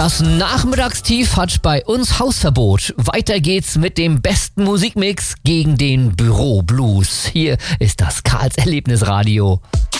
Das Nachmittagstief hat bei uns Hausverbot. Weiter geht's mit dem besten Musikmix gegen den Büroblues. Hier ist das Karls Erlebnisradio.